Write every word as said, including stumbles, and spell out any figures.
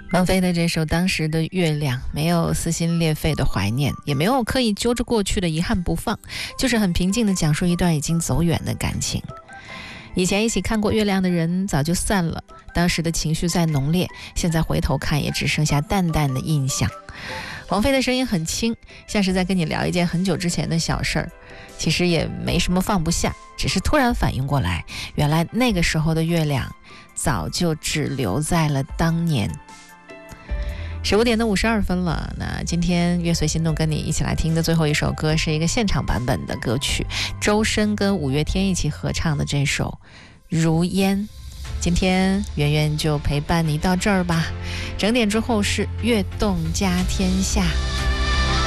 王菲的这首《当时的月亮》，没有撕心裂肺的怀念，也没有刻意揪着过去的遗憾不放，就是很平静地讲述一段已经走远的感情。以前一起看过月亮的人早就散了，当时的情绪再浓烈，现在回头看也只剩下淡淡的印象。王菲的声音很轻，像是在跟你聊一件很久之前的小事儿，其实也没什么放不下，只是突然反应过来，原来那个时候的月亮早就只留在了当年。十五点的五十二分了，那今天乐随心动跟你一起来听的最后一首歌是一个现场版本的歌曲，周深跟五月天一起合唱的这首《如烟》。今天圆圆就陪伴你到这儿吧，整点之后是悦动家天下。